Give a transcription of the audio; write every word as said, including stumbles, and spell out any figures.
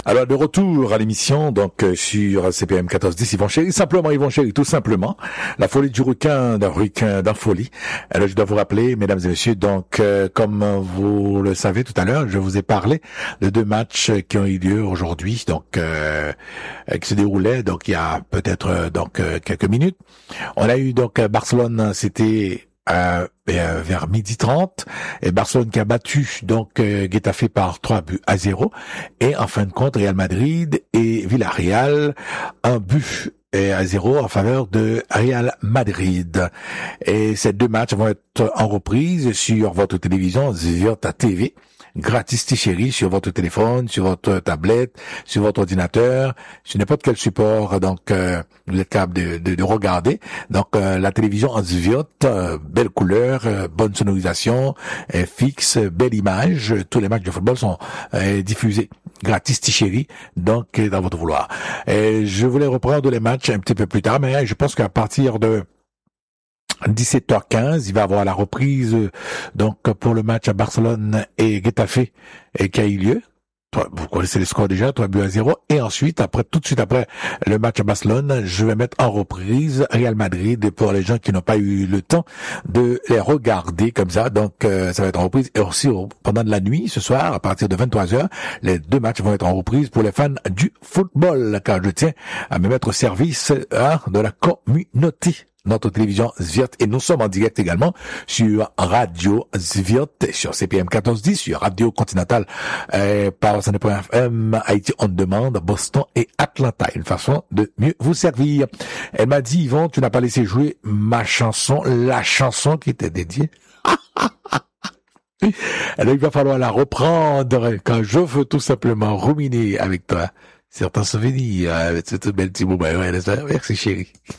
Alors, de retour à l'émission, donc, euh, sur C P M quatorze dix, Yvon Chéri, simplement Yvon Chéri, tout simplement, la folie du requin, d'un requin, d'un folie. Alors, je dois vous rappeler, mesdames et messieurs, donc, euh, comme vous le savez tout à l'heure, je vous ai parlé de deux matchs qui ont eu lieu aujourd'hui, donc, euh, qui se déroulaient, donc, il y a peut-être, euh, donc, euh, quelques minutes. On a eu, donc, Barcelone, c'était, Euh, euh, vers midi trente, et Barcelone qui a battu donc euh, Getafe par trois buts à zéro, et en fin de compte Real Madrid et Villarreal, un but et à zéro en faveur de Real Madrid. Et ces deux matchs vont être en reprise sur votre télévision, sur ta T V, gratis chéri, sur votre téléphone, sur votre tablette, sur votre ordinateur, sur n'importe quel support. Donc, euh, vous êtes capable de, de, de regarder. Donc, euh, la télévision en Zviot, euh, belle couleur, euh, bonne sonorisation, euh, fixe, belle image. Tous les matchs de football sont euh, diffusés gratis chéri, donc dans votre vouloir. Et je voulais reprendre les matchs un petit peu plus tard, mais je pense qu'à partir de dix-sept heures quinze, il va y avoir la reprise donc pour le match à Barcelone et Getafe et qui a eu lieu. Vous connaissez les scores déjà, trois buts à zéro. Et ensuite, après, tout de suite après le match à Barcelone, je vais mettre en reprise Real Madrid pour les gens qui n'ont pas eu le temps de les regarder comme ça. Donc, euh, ça va être en reprise. Et aussi, pendant de la nuit, ce soir, à partir de vingt-trois heures, les deux matchs vont être en reprise pour les fans du football. Car je tiens à me mettre au service hein, de la communauté. Notre télévision Zviot, et nous sommes en direct également sur Radio Zviot, sur C P M quatorze dix, sur Radio Continental, euh, par cent deux point F M, Haïti on demande, Boston et Atlanta. Une façon de mieux vous servir. Elle m'a dit, Yvon, tu n'as pas laissé jouer ma chanson, la chanson qui était dédiée. Alors il va falloir la reprendre quand je veux tout simplement ruminer avec toi certains souvenirs, avec cette belle petite moment. Ouais, merci chérie.